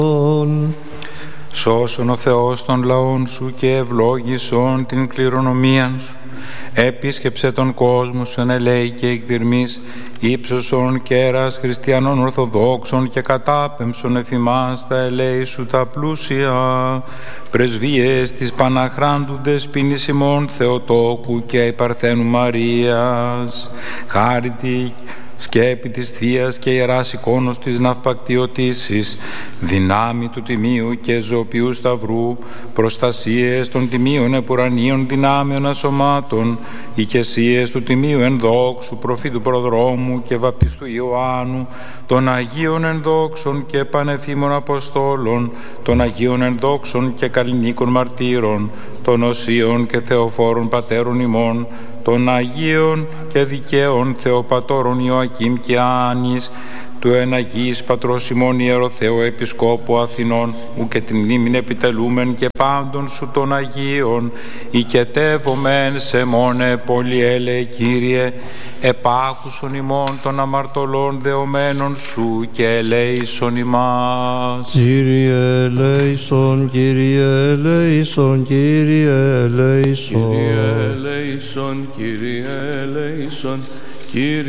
Σώσον ο Θεός των λαών σου και ευλόγησον την κληρονομία σου. Επίσκεψε τον κόσμο σου εν ελέη και εκδηρμής, ύψωσον κέρας χριστιανών ορθοδόξων και κατάπεμψον εφημάς τα ελέη σου τα πλούσια. Πρεσβείες της Παναχράντου Δεσποινής ημών Θεοτόκου και η Παρθένου Μαρίας, χάρητη σκέπη της Θείας και Ιεράς εικόνος της ναυπακτιωτήσης, δυνάμει του Τιμίου και ζωοποιού Σταυρού, προστασίες των Τιμίων επουρανίων δυνάμεων ασωμάτων, οικεσίες του Τιμίου ενδόξου προφήτου προδρόμου και βαπτιστού Ιωάννου, των Αγίων ενδόξων και πανεφήμων Αποστόλων, των Αγίων ενδόξων και καλλινίκων μαρτύρων, των Οσίων και Θεοφόρων πατέρων ημών, των Αγίων και δικαίων Θεοπατώρων Ιωακήμ και Άνης, του εναγής Πατρός ημών Ιεροθέου Επισκόπου Αθηνών, ου και την μνήμην επιτελούμεν και πάντων σου των Αγίων, οικετεύομεν σε μόνε πολυέλε Κύριε, επάκουσον ημών των αμαρτωλών δεωμένων σου και ελέησον ημάς. Κύριε ελέησον, Κύριε ελέησον, Κύριε ελέησον. Κύριε ελέησον, Κύριε ελέησον, Κύριε